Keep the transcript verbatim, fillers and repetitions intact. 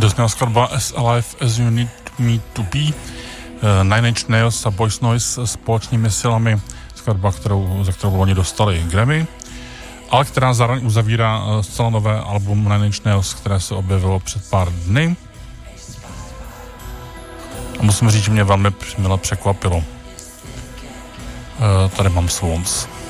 Dozněla skladba As Alive As You Need Me To Be, Nine Inch Nails a Boys Noise společnými silami, skladba, kterou, za kterou oni dostali Grammy, ale která zároveň uzavírá zcela nové album Nine Inch Nails, které se objevilo před pár dny. A musím říct, že mě velmi milé překvapilo. Tady mám Swans.